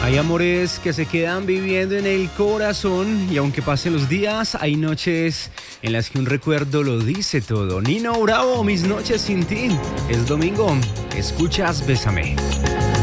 Hay amores que se quedan viviendo en el corazón y aunque pasen los días, hay noches en las que un recuerdo lo dice todo. Nino Bravo, Mis noches sin ti. Es domingo, escuchas Bésame.